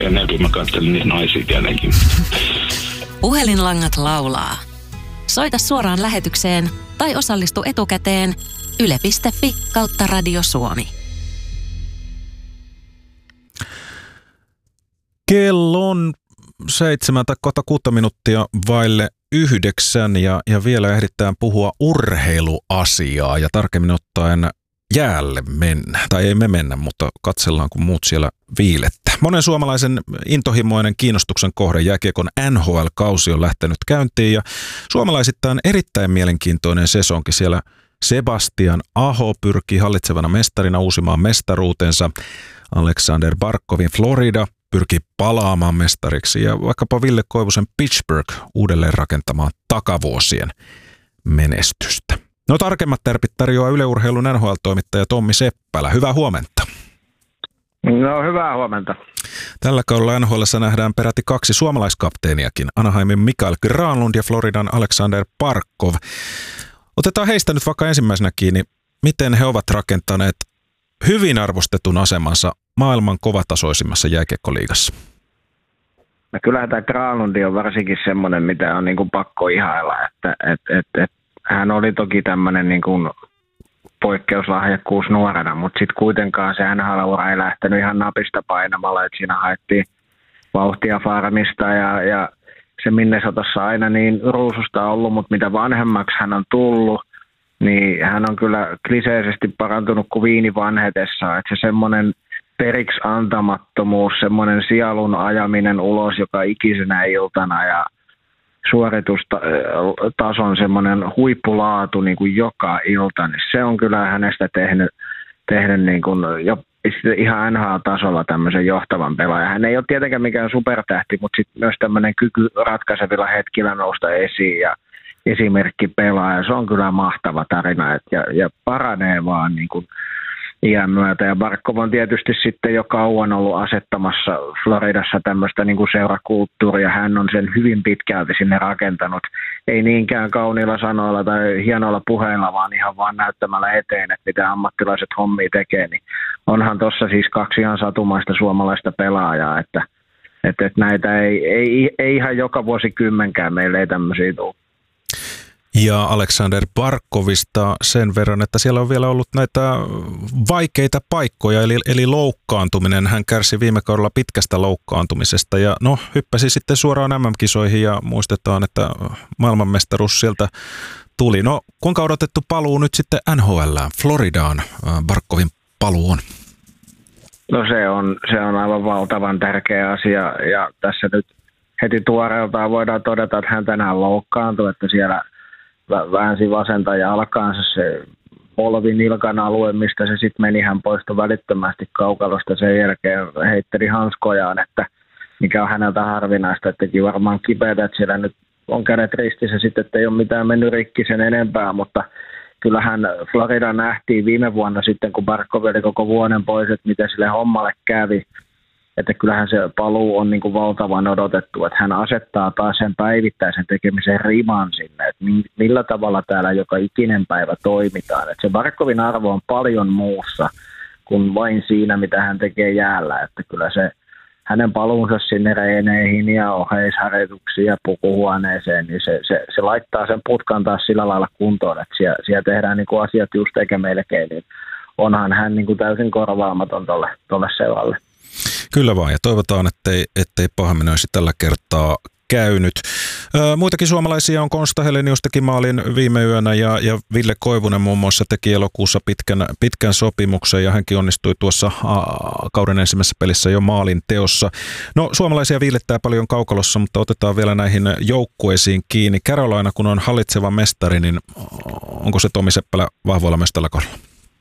ennen kuin mä katselin niitä naisia tietenkin. Puhelinlangat laulaa. Soita suoraan lähetykseen tai osallistu etukäteen yle.fi/Radio Suomi. Kello on 7 tai 6 minuuttia vaille 9 ja vielä ehditään puhua urheiluasiaa ja tarkemmin ottaen jäälle mennä. Tai ei me mennä, mutta katsellaan kun muut siellä viilettä. Monen suomalaisen intohimoinen kiinnostuksen kohde jääkiekon NHL-kausi on lähtenyt käyntiin ja suomalaisittain erittäin mielenkiintoinen sesonki siellä. Sebastian Aho pyrkii hallitsevana mestarina uusimaan mestaruutensa. Alexander Barkovin Florida pyrkii palaamaan mestariksi ja vaikkapa Ville Koivusen Pittsburgh uudelleen rakentamaan takavuosien menestystä. No tarkemmat tärpit tarjoaa Yle Urheilun NHL-toimittaja Tommi Seppälä. Hyvää huomenta. No hyvää huomenta. Tällä kaudella NHL:ssä nähdään peräti 2 suomalaiskapteeniakin. Anaheimin Mikael Granlund ja Floridan Alexander Barkov. Otetaan heistä nyt vaikka ensimmäisenä kiinni. Miten he ovat rakentaneet hyvin arvostetun asemansa maailman kovatasoisimmassa jääkiekkoliigassa? No kyllähän tämä Granlundi on varsinkin semmoinen, mitä on niin kuin pakko ihailla. Että hän oli toki tämmöinen niin kuin poikkeuslahjakkuus nuorena, mutta sitten kuitenkaan se NHL-ura ei lähtenyt ihan napista painamalla. Että siinä haettiin vauhtia farmista ja se Minnesotassa aina niin ruususta ollut, mutta mitä vanhemmaksi hän on tullut, niin hän on kyllä kliseisesti parantunut kuin viini vanhetessaan. Että se semmoinen periksi antamattomuus, semmoinen sielun ajaminen ulos joka ikisenä iltana ja suoritustason semmoinen huippulaatu niin kuin joka ilta, niin se on kyllä hänestä tehnyt niin kuin jo ihan NHL-tasolla tämmöisen johtavan pelaajan. Hän ei ole tietenkään mikään supertähti, mutta sitten myös tämmöinen kyky ratkaisevilla hetkillä nousta esiin ja esimerkki pelaaja. Se on kyllä mahtava tarina ja paranee vaan niin kuin iän myötä. Ja Barkov on tietysti sitten jo kauan ollut asettamassa Floridassa tämmöistä niin kuin seurakulttuuria. Hän on sen hyvin pitkälti sinne rakentanut. Ei niinkään kauniilla sanoilla tai hienoilla puheilla, vaan ihan vaan näyttämällä eteen, että mitä ammattilaiset hommia tekee. Niin onhan tuossa siis 2 ihan satumaista suomalaista pelaajaa, että näitä ei ihan joka vuosikymmenkään meille ei tämmöisiä tule. Ja Alexander Barkovista sen verran, että siellä on vielä ollut näitä vaikeita paikkoja, eli loukkaantuminen. Hän kärsi viime kaudella pitkästä loukkaantumisesta ja hyppäsi sitten suoraan MM-kisoihin ja muistetaan, että maailmanmestaruus sieltä tuli. No kuinka odotettu paluu nyt sitten NHL:ään, Floridaan Barkovin paluu on? No se on aivan valtavan tärkeä asia ja tässä nyt heti tuoreeltaan voidaan todeta, että hän tänään loukkaantui, että siellä väänsi vasenta jalkaansa se polvinilkan alue, mistä se sitten meni. Hän poistui välittömästi kaukalosta sen jälkeen, heitteli hanskojaan, että mikä on häneltä harvinaista, että teki varmaan kipeätä, että siellä nyt on kädet ristissä sitten, että ei ole mitään mennyt rikki sen enempää, mutta kyllähän Florida nähtiin viime vuonna sitten, kun Barkov oli koko vuoden pois, että miten sille hommalle kävi. Että kyllähän se paluu on niin kuin valtavan odotettu, että hän asettaa taas sen päivittäisen tekemisen riman sinne, että millä tavalla täällä joka ikinen päivä toimitaan. Että se Barkovin arvo on paljon muussa kuin vain siinä, mitä hän tekee jäällä, että kyllä se hänen paluunsa sinne reeneihin ja oheisharjoituksiin ja pukuhuoneeseen, niin se laittaa sen putkan taas sillä lailla kuntoon, että siellä tehdään niin kuin asiat just eikä melkein, niin onhan hän niin kuin täysin korvaamaton tuolle seuralle. Kyllä vaan, ja toivotaan, ettei pahemmin olisi tällä kertaa käynyt. Muitakin suomalaisia on Konsta Helenius teki maalin viime yönä ja Ville Koivunen muun muassa teki elokuussa pitkän sopimuksen ja hänkin onnistui tuossa kauden ensimmäisessä pelissä jo maalin teossa. No suomalaisia viilettää paljon kaukalossa, mutta otetaan vielä näihin joukkueisiin kiinni. Carolina kun on hallitseva mestari, niin onko se Tommi Seppälä vahvoilla myös tällä kaudella?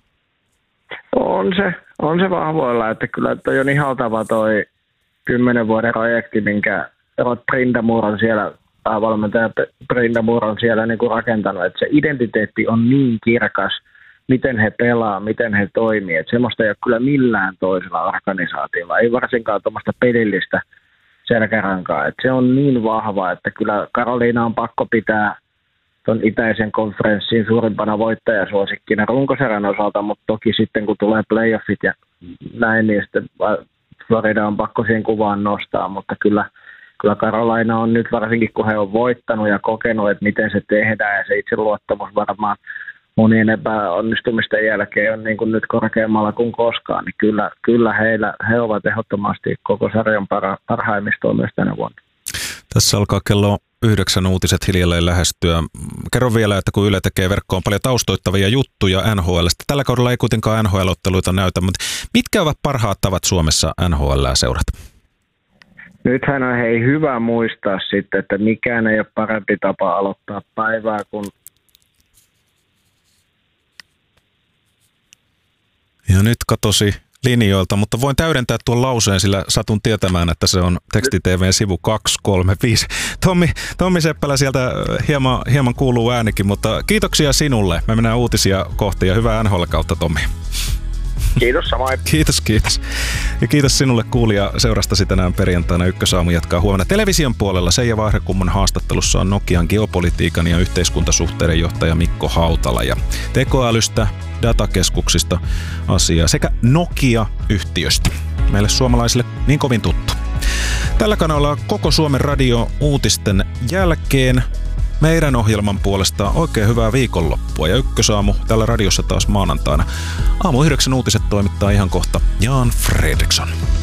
On se vahvoilla, että kyllä toi on ihaltava toi 10 vuoden projekti, minkä Rod Brindamore on siellä, valmentaja Brindamore on siellä niin kuin rakentanut, että se identiteetti on niin kirkas, miten he pelaa, miten he toimii, että semmoista ei ole kyllä millään toisella organisaatiolla, ei varsinkaan tuommoista pelillistä selkärankaa, että se on niin vahva, että kyllä Carolina on pakko pitää tuon itäisen konferenssin suurimpana voittajasuosikkina runkosarjan osalta, mutta toki sitten kun tulee playoffit ja näin, niin sitten Florida on pakko siihen kuvaan nostaa, mutta kyllä Carolina on nyt varsinkin, kun he on voittanut ja kokenut, että miten se tehdään ja se itseluottamus varmaan monien epäonnistumisten jälkeen on niin kuin nyt korkeammalla kuin koskaan, niin kyllä he ovat ehdottomasti koko sarjan parhaimmistoa myös tänä vuonna. Tässä alkaa kello 9 uutiset hiljalleen lähestyä. Kerro vielä, että kun Yle tekee verkkoon paljon taustoittavia juttuja NHL:stä. Tällä kaudella ei kuitenkaan NHL-otteluita näytä, mutta mitkä ovat parhaat tavat Suomessa NHL:ää seurata? Nythän on hyvä muistaa sitten, että mikään ei ole parempi tapa aloittaa päivää kuin... Ja nyt katosi linjoilta, mutta voin täydentää tuon lauseen, sillä satun tietämään, että se on Teksti-TV:n sivu 235. Tommi Seppälä sieltä hieman kuuluu äänikin, mutta kiitoksia sinulle. Me mennään uutisia kohti ja hyvää NHL-kautta, Tommi. Kiitos samoin. Kiitos. Ja kiitos sinulle kuulija seurastasi tänään perjantaina. Ykkösaamu jatkaa huomenna television puolella. Seija Vaihrekummun haastattelussa on Nokian geopolitiikan ja yhteiskuntasuhteiden johtaja Mikko Hautala. Ja tekoälystä, datakeskuksista asiaa sekä Nokia-yhtiöstä. Meille suomalaisille niin kovin tuttu. Tällä kanavalla koko Suomen radio uutisten jälkeen. Meidän ohjelman puolesta oikein hyvää viikonloppua ja Ykkösaamu tällä radiossa taas maanantaina. Aamu 9 uutiset toimittaa ihan kohta Jan Fredriksson.